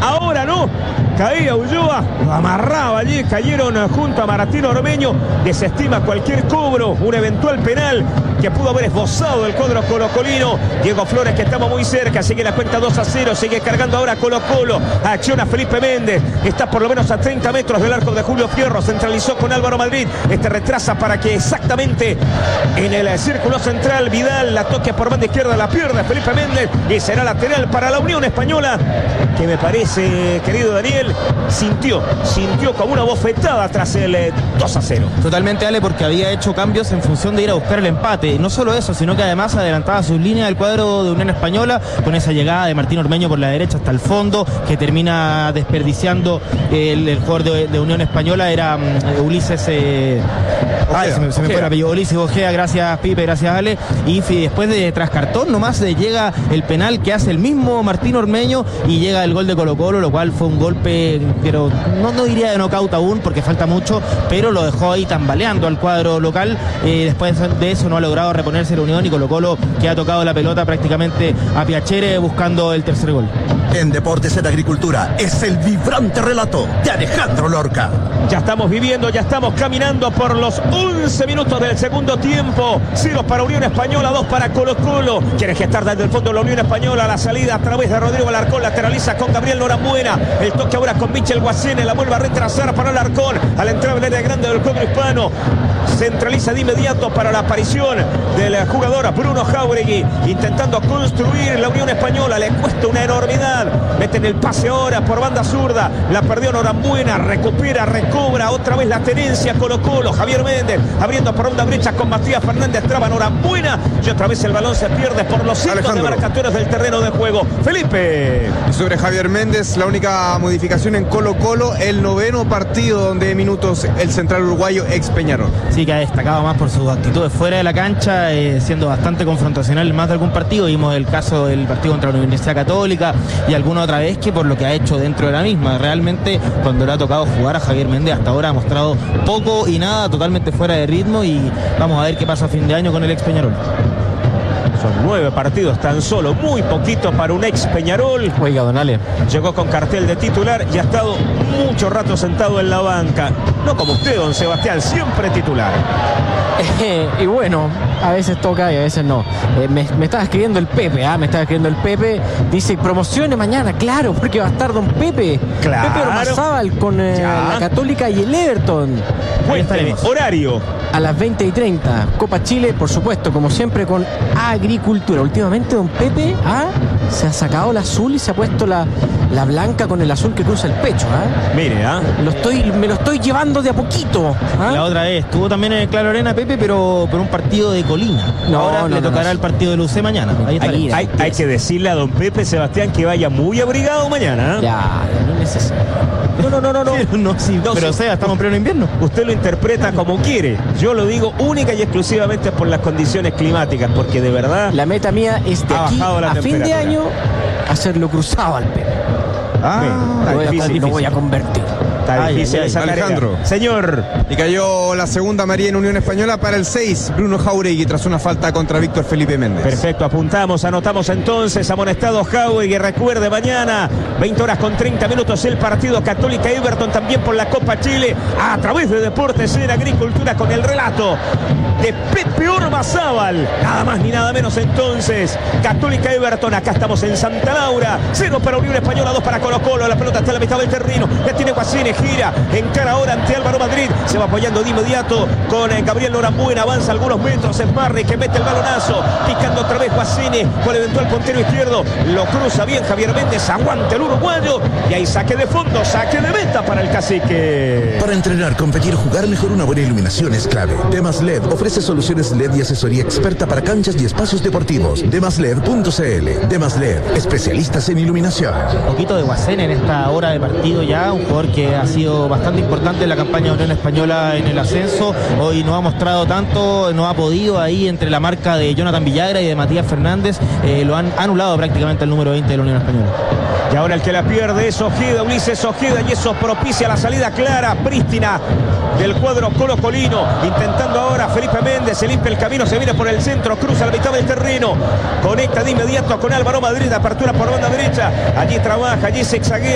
ahora no. Caía Ulloa, lo amarraba allí, cayeron junto a Martín Ormeño. Desestima cualquier cobro, un eventual penal que pudo haber esbozado el cuadro colocolino. Diego Flores, que estamos muy cerca, sigue la cuenta 2-0, sigue cargando ahora Colo-Colo, acciona Felipe Méndez, está por lo menos a 30 metros del arco de Julio Fierro, centralizó con Álvaro Madrid, retrasa para que exactamente en el círculo central Vidal la toque por banda izquierda, la pierde Felipe Méndez y será lateral para la Unión Española, que me parece, querido Daniel, sintió como una bofetada tras el 2-0. Totalmente, Ale, porque había hecho cambios en función de ir a buscar el empate. Y no solo eso, sino que además adelantaba sus líneas del cuadro de Unión Española con esa llegada de Martín Ormeño por la derecha hasta el fondo, que termina desperdiciando el jugador de Unión Española. Era Ulises se me fue el apellido, Ulises Ojea. Gracias, Pipe, gracias, Ale. Y después de tras cartón nomás llega el penal que hace el mismo Martín Ormeño y llega el gol de Colo-Colo, lo cual fue un golpe, pero no diría de nocaut aún porque falta mucho, pero lo dejó ahí tambaleando al cuadro local. Después de eso no ha logrado reponerse la Unión y Colo-Colo, que ha tocado la pelota prácticamente a Piacere buscando el tercer gol. En Deportes en Agricultura es el vibrante relato de Alejandro Lorca. Ya estamos viviendo, ya estamos caminando por los 11 minutos del segundo tiempo. 0 para Unión Española, 2 para Colo-Colo. Quiere gestar desde el fondo la Unión Española. La salida a través de Rodrigo Alarcón, lateraliza con Gabriel Norambuena. El toque ahora con Michel Guacene, la vuelve a retrasar para Alarcón. Al entrar al área grande del cuadro hispano, centraliza de inmediato para la aparición del jugador Bruno Jáuregui, intentando construir la Unión Española. Le cuesta una enormidad. Meten el pase ahora por banda zurda, la perdió Norambuena, recobra otra vez la tenencia Colo-Colo. Javier Méndez abriendo por banda derecha con Matías Fernández, traba Norambuena y otra vez el balón se pierde por los centros de marcatorios del terreno de juego. Felipe. Y sobre Javier Méndez, la única modificación en Colo-Colo, el 9º partido donde minutos el central uruguayo ex Peñarol. Sí, que ha destacado más por sus actitudes fuera de la cancha, siendo bastante confrontacional en más de algún partido. Vimos el caso del partido contra la Universidad Católica y alguna otra vez que por lo que ha hecho dentro de la misma. Realmente cuando le ha tocado jugar a Javier Méndez hasta ahora ha mostrado poco y nada, totalmente fuera de ritmo, y vamos a ver qué pasa a fin de año con el ex Peñarol. Son 9 partidos tan solo, muy poquito para un ex Peñarol. Oiga, don Ale, llegó con cartel de titular y ha estado mucho rato sentado en la banca. No como usted, don Sebastián, siempre titular. Y bueno, a veces toca y a veces no. Me estaba escribiendo el Pepe, dice promociones mañana, claro, porque va a estar don Pepe. Claro. Pepe Ormazábal con la Católica y el Everton. Cuéntame, horario. A las 20:30, Copa Chile, por supuesto, como siempre, con Agricultura. Últimamente don Pepe se ha sacado el azul y se ha puesto la blanca con el azul que cruza el pecho. Mire, me lo estoy llevando de a poquito. La otra vez estuvo también en el Claro Arena, Pepe, pero por un partido de Colina. Ahora le tocará el partido de Luce mañana. Hay que decirle a don Pepe, Sebastián, que vaya muy abrigado mañana. Ya, no es necesario. No, pero sea, estamos en pleno invierno. Usted lo interpreta como quiere. Yo lo digo única y exclusivamente por las condiciones climáticas, porque de verdad la meta mía es de aquí a fin de año hacerlo cruzado al Pepe. Lo voy a convertir. Está difícil esa tarea. Alejandro. Señor. Y cayó la segunda amarilla en Unión Española para el 6, Bruno Jáuregui, tras una falta contra Víctor Felipe Méndez. Perfecto, anotamos entonces, amonestado Jáuregui. Recuerde, mañana, 20:30, el partido Católica Everton, también por la Copa Chile, a través de Deportes en Agricultura, con el relato de Pepe Ormazábal. Nada más ni nada menos entonces. Católica Everton, acá estamos en Santa Laura. 0 para Unión Española, 2 para Colo-Colo. La pelota está en la mitad del terreno. Ya tiene Guacine, gira, encara ahora ante Álvaro Madrid. Se va apoyando de inmediato con Gabriel Norambuena. Avanza algunos metros en Barri, que mete el balonazo. Picando otra vez Guacine con el eventual puntero izquierdo. Lo cruza bien Javier Méndez. Aguanta el uruguayo. Y ahí saque de fondo, saque de meta para el cacique. Para entrenar, competir, jugar mejor, una buena iluminación es clave. Demas LED ofrece soluciones LED y asesoría experta para canchas y espacios deportivos. Demasled.cl. Demas LED, especialistas en iluminación. Un poquito de Guacene en esta hora de partido ya, un jugador que ha sido bastante importante en la campaña de Unión Española en el ascenso. Hoy no ha mostrado tanto, no ha podido ahí entre la marca de Jonathan Villagra y de Matías Fernández. Lo han anulado prácticamente el número 20 de la Unión Española. Y ahora el que la pierde es Ojeda, Ulises Ojeda, y eso propicia la salida clara, prístina del cuadro colocolino. Intentando ahora Felipe Méndez, se limpia el camino, se viene por el centro, cruza la mitad del terreno, conecta de inmediato con Álvaro Madrid, apertura por banda derecha, allí trabaja, allí se exaguea.